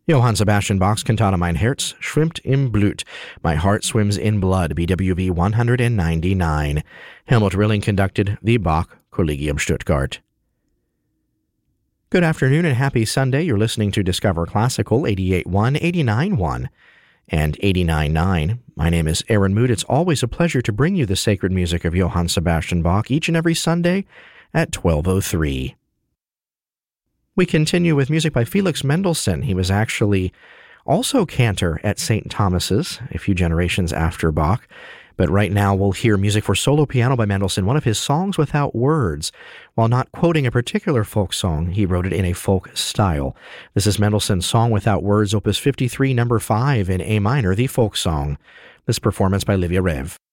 Johann Sebastian Bach's Cantata Mein Herz schwimmt im Blut. My Heart Swims in Blood, BWV 199. Helmut Rilling conducted the Bach Collegium Stuttgart. Good afternoon and happy Sunday. You're listening to Discover Classical 88.1, 89.1, and 89.9. My name is Aaron Mood. It's always a pleasure to bring you the sacred music of Johann Sebastian Bach each and every Sunday at 12:03. We continue with music by Felix Mendelssohn. He was actually also cantor at St. Thomas's a few generations after Bach. But right now we'll hear music for solo piano by Mendelssohn, one of his songs without words. While not quoting a particular folk song, he wrote it in a folk style. This is Mendelssohn's Song Without Words, Opus 53, number 5 in A minor, the folk song. This performance by Livia Rev.